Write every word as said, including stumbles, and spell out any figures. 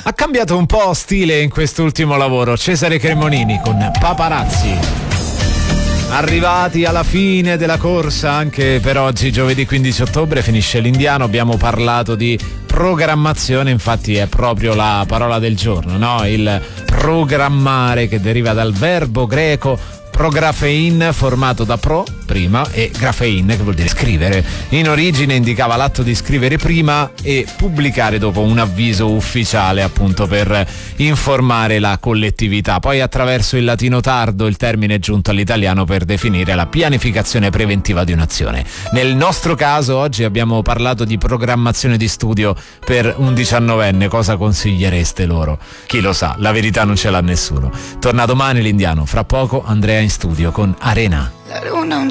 Ha cambiato un po' stile in quest'ultimo lavoro Cesare Cremonini con Paparazzi. Arrivati alla fine della corsa anche per oggi, giovedì quindici ottobre, finisce l'Indiano. Abbiamo parlato di programmazione, infatti è proprio la parola del giorno, no? Il programmare, che deriva dal verbo greco prografein, formato da pro prima e grafein, che vuol dire scrivere. In origine indicava l'atto di scrivere prima e pubblicare dopo un avviso ufficiale, appunto per informare la collettività. Poi attraverso il latino tardo il termine è giunto all'italiano per definire la pianificazione preventiva di un'azione. Nel nostro caso oggi abbiamo parlato di programmazione di studio per un diciannovenne. Cosa consigliereste loro? Chi lo sa, la verità non ce l'ha nessuno. Torna domani l'Indiano, fra poco Andrea in studio con Arena. La luna un